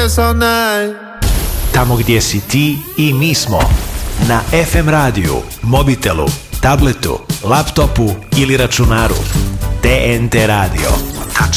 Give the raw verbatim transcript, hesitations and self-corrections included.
dance all night. Tamo gdje si ti i mi smo. Na F M radiju, mobitelu, tabletu, laptopu ili računaru. T N T radio.